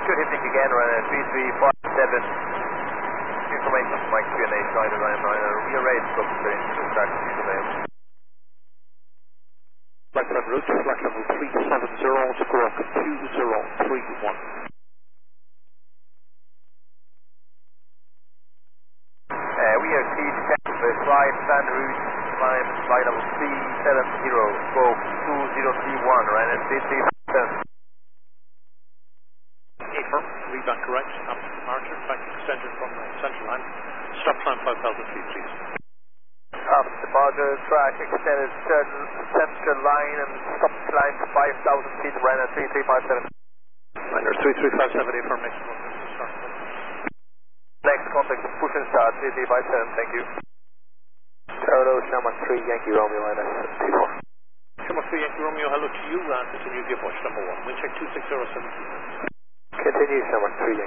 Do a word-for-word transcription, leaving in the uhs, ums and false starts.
Good evening again, Ryanair three three five seven. Information from Mike Q and A side of Ryanair Ryanair. Rearrange from the start to the mail. Flight level route, flight level three seven zero, squawk two zero three one. Uh, we are T ten, the flight stand route, climb flight level three seven zero, squawk two zero three one, Ryanair three three five seven. Affirm, read that correct, after departure, back extended from the central line, stop climb five thousand feet, please. After departure, track extended central line and stop climb five thousand feet, Ryanair three three five seven. Ryanair three three five seven, affirm, next one. Next contact, push and start, three three five seven, thank you. Hello, Shamrock three, Yankee Romeo, Ryanair two four. Shamrock three, Yankee Romeo, hello to you, and continue your push, number one. Wind check two six zero seven two. Continue, Shamrock three, Yankee.